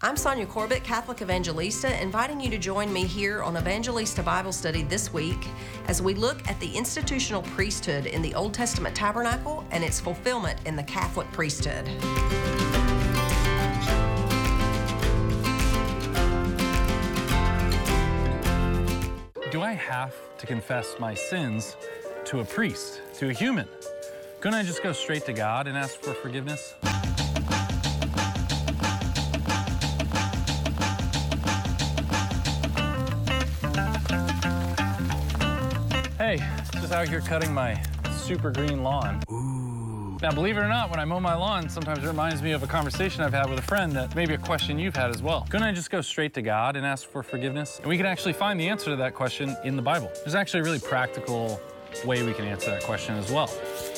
I'm Sonia Corbett, Catholic Evangelista, inviting you to join me here on Evangelista Bible Study this week as we look at the institutional priesthood in the Old Testament tabernacle and its fulfillment in the Catholic priesthood. Do I have to confess my sins to a priest, to a human? Couldn't I just go straight to God and ask for forgiveness? Hey, just out here cutting my super green lawn. Ooh. Now, believe it or not, when I mow my lawn, sometimes it reminds me of a conversation I've had with a friend that maybe a question you've had as well. Couldn't I just go straight to God and ask for forgiveness? And we can actually find the answer to that question in the Bible. There's actually a really practical way we can answer that question as well.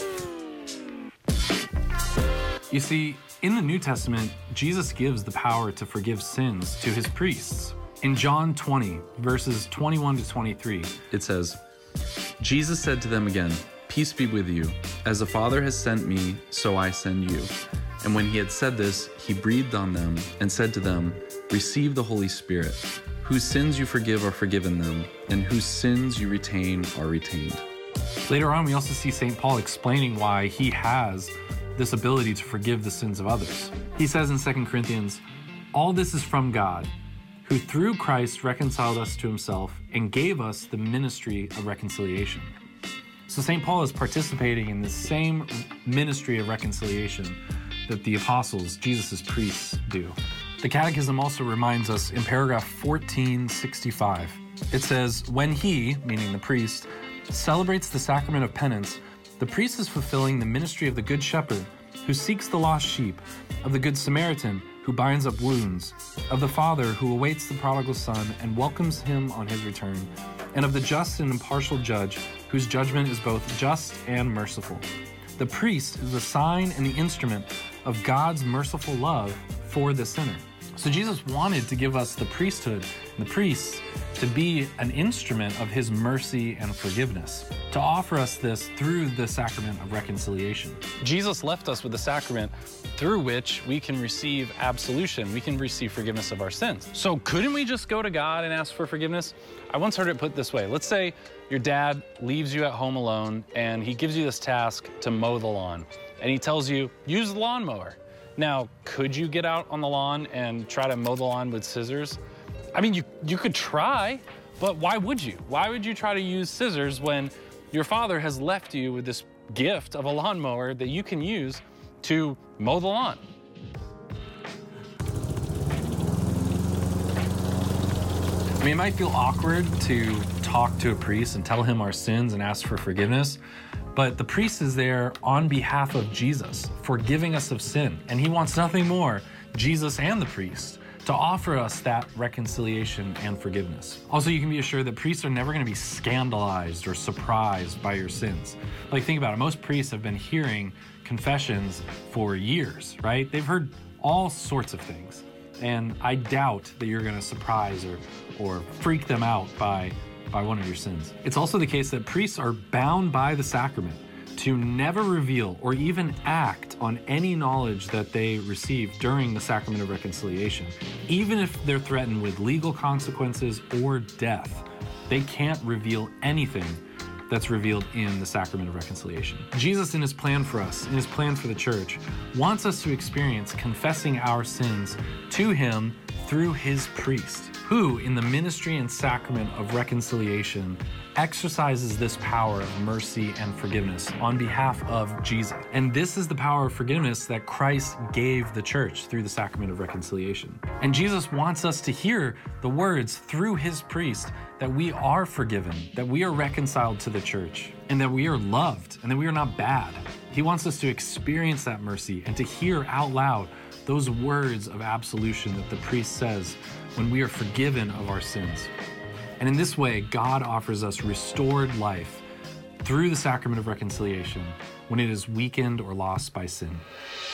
You see, in the New Testament, Jesus gives the power to forgive sins to his priests. In John 20, verses 21 to 23, it says, Jesus said to them again, "Peace be with you. As the Father has sent me, so I send you." And when he had said this, he breathed on them and said to them, "Receive the Holy Spirit. Whose sins you forgive are forgiven them, and whose sins you retain are retained." Later on, we also see St. Paul explaining why he has this ability to forgive the sins of others. He says in 2 Corinthians, "All this is from God, who through Christ reconciled us to himself and gave us the ministry of reconciliation." So St. Paul is participating in the same ministry of reconciliation that the apostles, Jesus' priests, do. The Catechism also reminds us in paragraph 1465, it says, "When he," meaning the priest, "celebrates the sacrament of penance, the priest is fulfilling the ministry of the Good Shepherd, who seeks the lost sheep, of the Good Samaritan, who binds up wounds, of the Father who awaits the prodigal son and welcomes him on his return, and of the just and impartial judge, whose judgment is both just and merciful. The priest is the sign and the instrument of God's merciful love for the sinner." So Jesus wanted to give us the priesthood and the priests to be an instrument of his mercy and forgiveness, to offer us this through the sacrament of reconciliation. Jesus left us with the sacrament through which we can receive absolution, we can receive forgiveness of our sins. So couldn't we just go to God and ask for forgiveness? I once heard it put this way. Let's say your dad leaves you at home alone and he gives you this task to mow the lawn, and he tells you, use the lawnmower. Now, could you get out on the lawn and try to mow the lawn with scissors? I mean, you could try, but why would you? Why would you try to use scissors when your father has left you with this gift of a lawnmower that you can use to mow the lawn? I mean, it might feel awkward to talk to a priest and tell him our sins and ask for forgiveness, but the priest is there on behalf of Jesus, forgiving us of sin, and he wants nothing more, Jesus and the priest, to offer us that reconciliation and forgiveness. Also, you can be assured that priests are never going to be scandalized or surprised by your sins. Like, think about it. Most priests have been hearing confessions for years, right? They've heard all sorts of things. And I doubt that you're going to surprise or freak them out by one of your sins. It's also the case that priests are bound by the sacrament to never reveal or even act on any knowledge that they receive during the sacrament of reconciliation. Even if they're threatened with legal consequences or death, they can't reveal anything that's revealed in the sacrament of reconciliation. Jesus, in his plan for us, in his plan for the church, wants us to experience confessing our sins to him through his priest, who, in the ministry and sacrament of reconciliation, exercises this power of mercy and forgiveness on behalf of Jesus. And this is the power of forgiveness that Christ gave the church through the sacrament of reconciliation. And Jesus wants us to hear the words through his priest that we are forgiven, that we are reconciled to the church, and that we are loved, and that we are not bad. He wants us to experience that mercy and to hear out loud those words of absolution that the priest says when we are forgiven of our sins. And in this way, God offers us restored life through the sacrament of reconciliation when it is weakened or lost by sin.